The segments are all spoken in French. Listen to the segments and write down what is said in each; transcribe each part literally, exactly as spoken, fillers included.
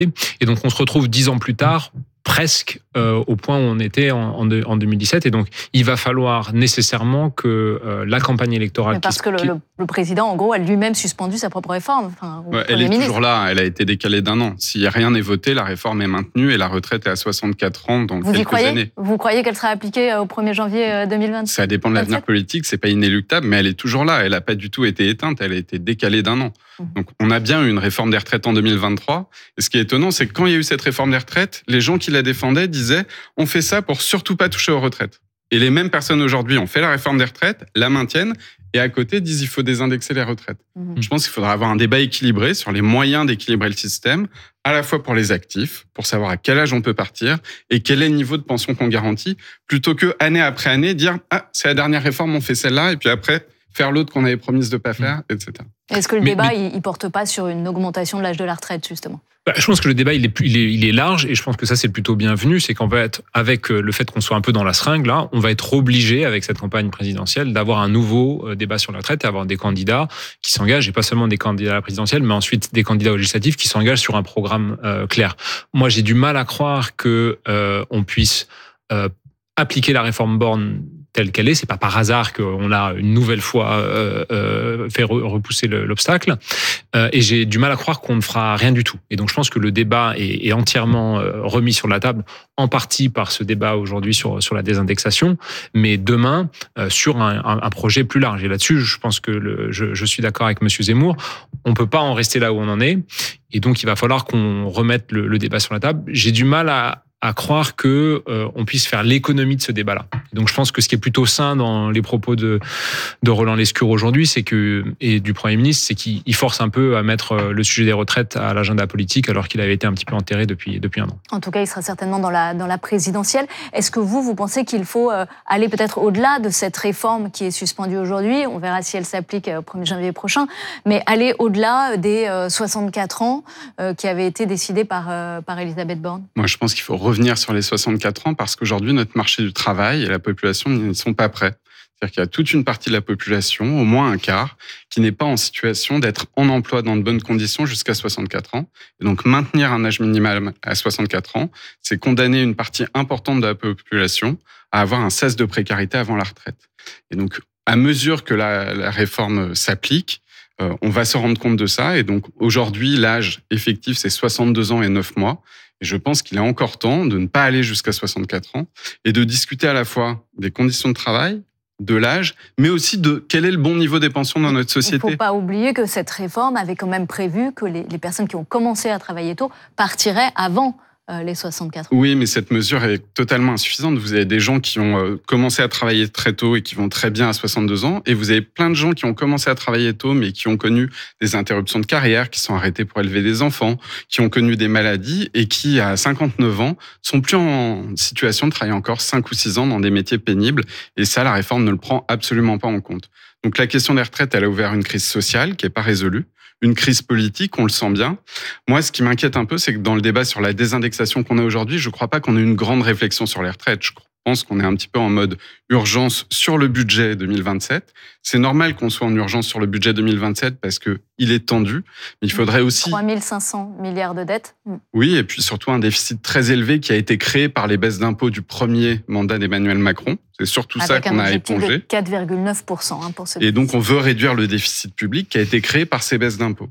Et donc, on se retrouve dix ans plus tard, presque euh, au point où on était en, en, de, en deux mille dix-sept. Et donc, il va falloir nécessairement que euh, la campagne électorale... Mais parce qui, que le, qui... le, le président, en gros, a lui-même suspendu sa propre réforme. Enfin, ouais, elle est ministre. toujours là, elle a été décalée d'un an. Si rien n'est voté, la réforme est maintenue et la retraite est à soixante-quatre ans dans Vous quelques y croyez années. Vous croyez qu'elle sera appliquée au premier janvier deux mille vingt-sept? Ça dépend de l'avenir politique, c'est pas inéluctable, mais elle est toujours là. Elle n'a pas du tout été éteinte, elle a été décalée d'un an. Mmh. Donc, on a bien eu une réforme des retraites en deux mille vingt-trois. Et ce qui est étonnant, c'est que quand il y a eu cette réforme des retraites, les gens qui la défendaient disaient on fait ça pour surtout pas toucher aux retraites. Et les mêmes personnes aujourd'hui ont fait la réforme des retraites, la maintiennent, et à côté disent il faut désindexer les retraites. Mmh. Je pense qu'il faudra avoir un débat équilibré sur les moyens d'équilibrer le système, à la fois pour les actifs, pour savoir à quel âge on peut partir, et quel est le niveau de pension qu'on garantit, plutôt que année après année dire ah c'est la dernière réforme, on fait celle-là, et puis après faire l'autre qu'on avait promise de pas faire, mmh. et cetera. Est-ce que le mais, débat, mais... il ne porte pas sur une augmentation de l'âge de la retraite, justement ? Bah, je pense que le débat, il est, il, est, il est large, et je pense que ça, c'est plutôt bienvenu. C'est qu'en fait, avec le fait qu'on soit un peu dans la seringue, là, on va être obligé, avec cette campagne présidentielle, d'avoir un nouveau débat sur la retraite et avoir des candidats qui s'engagent, et pas seulement des candidats à la présidentielle, mais ensuite des candidats aux législatives qui s'engagent sur un programme euh, clair. Moi, j'ai du mal à croire que euh, on puisse euh, appliquer la réforme Borne telle qu'elle est. C'est pas par hasard qu'on a une nouvelle fois euh, euh, fait repousser le, l'obstacle. Euh, et j'ai du mal à croire qu'on ne fera rien du tout. Et donc, je pense que le débat est, est entièrement euh, remis sur la table, en partie par ce débat aujourd'hui sur, sur la désindexation, mais demain, euh, sur un, un, un projet plus large. Et là-dessus, je pense que le, je, je suis d'accord avec Monsieur Zemmour. On peut pas en rester là où on en est. Et donc, il va falloir qu'on remette le, le débat sur la table. J'ai du mal à à croire que euh, on puisse faire l'économie de ce débat-là. Donc je pense que ce qui est plutôt sain dans les propos de de Roland Lescure aujourd'hui, c'est que et du Premier ministre, c'est qu'il force un peu à mettre le sujet des retraites à l'agenda politique, alors qu'il avait été un petit peu enterré depuis depuis un an. En tout cas, il sera certainement dans la dans la présidentielle. Est-ce que vous vous pensez qu'il faut euh, aller peut-être au-delà de cette réforme qui est suspendue aujourd'hui? On verra si elle s'applique au premier janvier prochain, mais aller au-delà des euh, soixante-quatre ans euh, qui avaient été décidés par euh, par Elisabeth Borne. Moi, je pense qu'il faut revenir sur les soixante-quatre ans parce qu'aujourd'hui, notre marché du travail et la population n'y sont pas prêts. C'est-à-dire qu'il y a toute une partie de la population, au moins un quart, qui n'est pas en situation d'être en emploi dans de bonnes conditions jusqu'à soixante-quatre ans. Et donc, maintenir un âge minimal à soixante-quatre ans, c'est condamner une partie importante de la population à avoir un cesse de précarité avant la retraite. Et donc, à mesure que la, la réforme s'applique, euh, on va se rendre compte de ça. Et donc, aujourd'hui, l'âge effectif, c'est soixante-deux ans et neuf mois. Et je pense qu'il est encore temps de ne pas aller jusqu'à soixante-quatre ans et de discuter à la fois des conditions de travail, de l'âge, mais aussi de quel est le bon niveau des pensions dans notre société. Il ne faut pas oublier que cette réforme avait quand même prévu que les, les personnes qui ont commencé à travailler tôt partiraient avant les soixante-quatre ans. Oui, mais cette mesure est totalement insuffisante. Vous avez des gens qui ont commencé à travailler très tôt et qui vont très bien à soixante-deux ans, et vous avez plein de gens qui ont commencé à travailler tôt, mais qui ont connu des interruptions de carrière, qui sont arrêtés pour élever des enfants, qui ont connu des maladies, et qui, à cinquante-neuf ans, sont plus en situation de travailler encore cinq ou six ans dans des métiers pénibles. Et ça, la réforme ne le prend absolument pas en compte. Donc la question des retraites, elle a ouvert une crise sociale qui n'est pas résolue. Une crise politique, on le sent bien. Moi, ce qui m'inquiète un peu, c'est que dans le débat sur la désindexation qu'on a aujourd'hui, je ne crois pas qu'on ait une grande réflexion sur les retraites. Je pense qu'on est un petit peu en mode urgence sur le budget deux mille vingt-sept. C'est normal qu'on soit en urgence sur le budget deux mille vingt-sept parce qu'il est tendu. Mais il faudrait aussi... trois mille cinq cents milliards de dettes. Oui, et puis surtout un déficit très élevé qui a été créé par les baisses d'impôts du premier mandat d'Emmanuel Macron. C'est surtout Avec ça qu'on a épongé. épongé. quatre virgule neuf pour cent hein, pour ce Et donc, on veut réduire le déficit public qui a été créé par ces baisses d'impôts.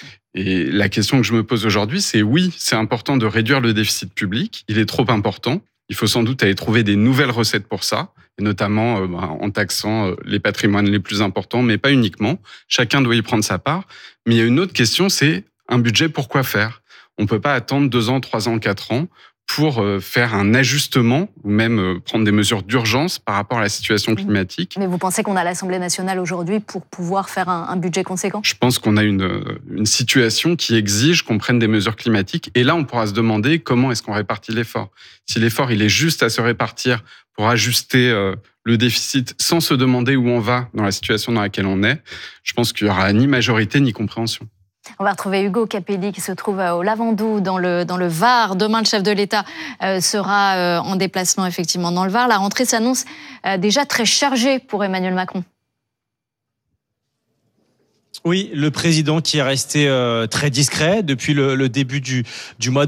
Et la question que je me pose aujourd'hui, c'est oui, c'est important de réduire le déficit public. Il est trop important. Il faut sans doute aller trouver des nouvelles recettes pour ça, et notamment euh, bah, en taxant euh, les patrimoines les plus importants, mais pas uniquement. Chacun doit y prendre sa part. Mais il y a une autre question, c'est un budget pour quoi faire ? On ne peut pas attendre deux ans, trois ans, quatre ans pour faire un ajustement ou même prendre des mesures d'urgence par rapport à la situation climatique. Mais vous pensez qu'on a l'Assemblée nationale aujourd'hui pour pouvoir faire un, un budget conséquent ? Je pense qu'on a une, une situation qui exige qu'on prenne des mesures climatiques. Et là, on pourra se demander comment est-ce qu'on répartit l'effort. Si l'effort, il est juste à se répartir pour ajuster euh, le déficit sans se demander où on va dans la situation dans laquelle on est, je pense qu'il n'y aura ni majorité ni compréhension. On va retrouver Hugo Capelli qui se trouve au Lavandou dans le, dans le Var. Demain, le chef de l'État euh, sera euh, en déplacement effectivement dans le Var. La rentrée s'annonce euh, déjà très chargée pour Emmanuel Macron. Oui, le président qui est resté euh, très discret depuis le, le début du, du mois de